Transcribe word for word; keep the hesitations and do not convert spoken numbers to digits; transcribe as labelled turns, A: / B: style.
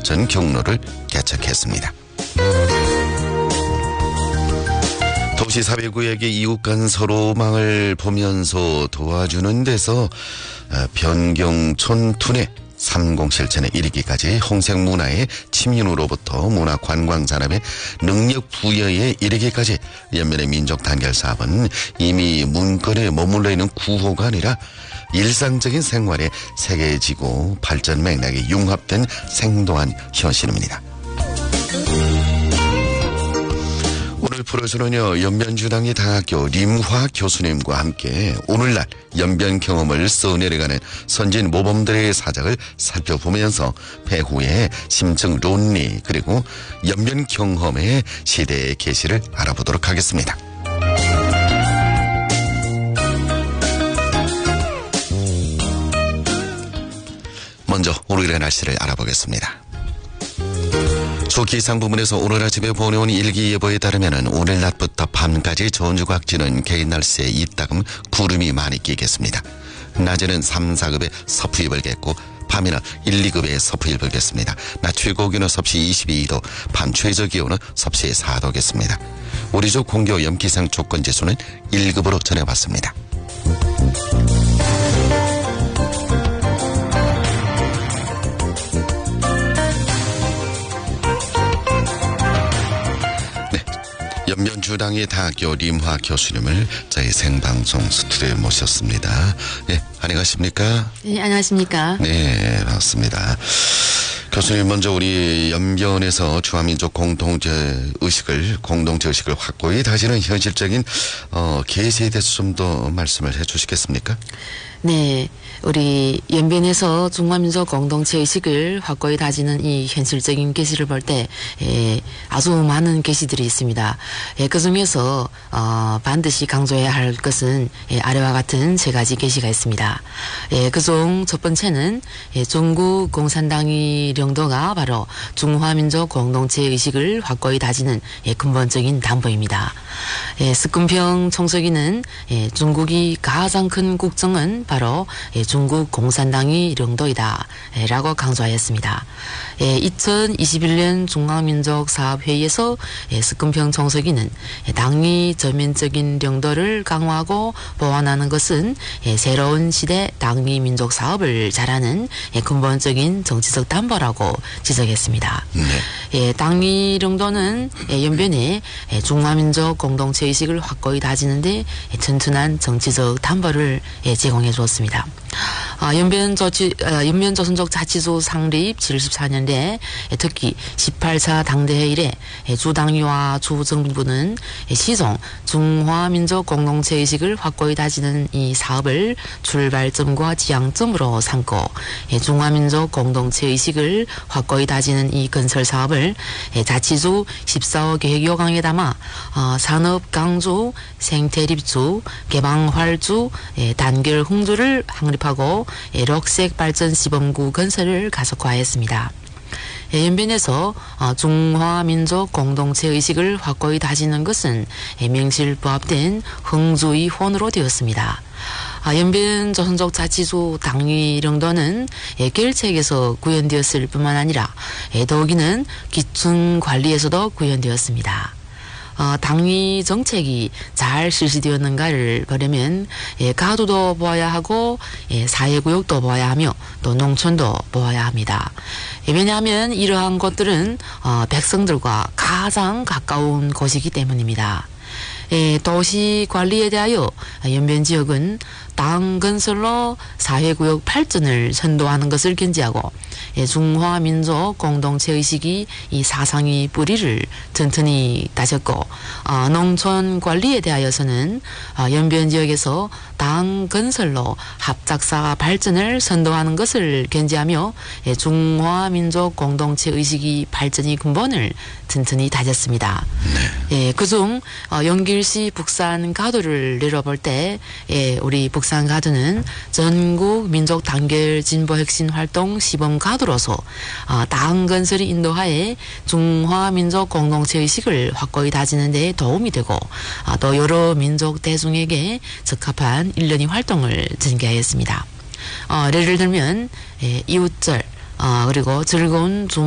A: 전 경로를 개척했습니다. 도시 사회구역의 이웃 간 서로망을 보면서 도와주는 데서 변경촌 투내 삼공 실천에 이르기까지 홍색 문화의 침인으로부터 문화 관광 산업의 능력 부여에 이르기까지 연변의 민족 단결 사업은 이미 문건에 머물러 있는 구호가 아니라 일상적인 생활에 새겨지고 발전 맥락이 융합된 생동한 현실입니다. 오늘 프로에서는요, 연변주당의 당학교 림화 교수님과 함께 오늘날 연변 경험을 써내려가는 선진 모범들의 사작을 살펴보면서 배후의 심층 논리 그리고 연변 경험의 시대의 계시를 알아보도록 하겠습니다. 먼저 오늘의 날씨를 알아보겠습니다. 주 기상 부문에서 오늘 아침에 보내온 일기예보에 따르면 오늘 낮부터 밤까지 전주각지는 개인 날씨에 이따금 구름이 많이 끼겠습니다. 낮에는 삼, 사급의 서풍이 불겠고 밤에는 일, 이급의 서풍이 불겠습니다. 낮 최고 기온은 섭씨 이십이 도, 밤 최저 기온은 섭씨 사 도겠습니다. 우리 주 공교 염기상 조건지수는 일 급으로 전해봤습니다. 연변주당의 당학교 림화 교수님을 저희 생방송 스튜디오에 모셨습니다. 네, 안녕하십니까?
B: 네, 안녕하십니까?
A: 네, 반갑습니다. 교수님, 먼저 우리 연변에서 주화민족 공동체 의식을, 공동체 의식을 확고히 다지는 현실적인, 어, 계시에 대해서 좀 더 말씀을 해 주시겠습니까?
B: 네, 우리 연변에서 중화민족 공동체 의식을 확고히 다지는 이 현실적인 계시를 볼 때 아주 많은 계시들이 있습니다. 예, 그 중에서 어, 반드시 강조해야 할 것은 예, 아래와 같은 세 가지 계시가 있습니다. 예, 그중 첫 번째는 예, 중국 공산당의領導가 바로 중화민족 공동체 의식을 확고히 다지는 예, 근본적인 담보입니다. 예, 스쿰평 총서기는 예, 중국이 가장 큰 국정은 바로 예, 중국 공산당이領導이다 예, 라고 강조하였습니다. 예, 이천이십일 년 중앙민족사업회의에서 예, 스쿰평 총서기는 예, 당이 전면적인領導를 강화하고 보완하는 것은 예, 새로운 시대 당리 민족 사업을 잘하는 예, 근본적인 정치적 담보라고 지적했습니다.
A: 네.
B: 예, 당리領導는 예, 연변에 예, 중화민족 공동체 의식을 확고히 다지는데 예, 튼튼한 정치적 담보를 예, 제공해 주었습니다. 아, 연변 조치, 아, 연변 조선족 자치구 상립 칠십사 년대 예, 특히 십팔 차 당대회 이래 예, 주당위와 주정부는 예, 시종 중화민족 공동체 의식을 확고히 다지는 이 사업을 출발점과 지향점으로 삼고 예, 중화민족 공동체 의식을 확고히 다지는 이 건설 사업을 예, 자치주 십사 호 계획 요강에 담아 어, 산업 강조, 생태립주, 개방활주, 예, 단결 흥주를 확립하고 예, 럭색 발전 시범구 건설을 가속화했습니다. 예, 연변에서 어, 중화민족 공동체 의식을 확고히 다지는 것은 예, 명실부합된 흥주의 혼으로 되었습니다. 아, 연변 조선족 자치구 당위領導는 예, 결책에서 구현되었을 뿐만 아니라 예, 더욱이는 기춘 관리에서도 구현되었습니다. 어, 당위 정책이 잘 실시되었는가를 보려면 예, 가도도 보아야 하고 예, 사회구역도 보아야 하며 또 농촌도 보아야 합니다. 예, 왜냐하면 이러한 곳들은 어, 백성들과 가장 가까운 곳이기 때문입니다. 예, 도시 관리에 대하여 연변 지역은 당 건설로 사회구역 발전을 선도하는 것을 견지하고 예, 중화민족 공동체 의식이 이 사상의 뿌리를 튼튼히 다졌고 어, 농촌 관리에 대하여서는 어, 연변 지역에서 당 건설로 합작사 발전을 선도하는 것을 견지하며 예, 중화민족 공동체 의식이 발전의 근본을 튼튼히 다졌습니다. 네. 예, 그중 어, 연길시 북산 가도를 내려볼 때 예, 우리 북산 가도는 전국 민족 단결 진보 혁신 활동 시범 가도로서 어, 당 건설의 인도하에 중화 민족 공동체 의식을 확고히 다지는 데 도움이 되고 어, 또 여러 민족 대중에게 적합한 일련의 활동을 전개하였습니다. 어, 예를 들면 예, 이웃절 어, 그리고 즐거운 중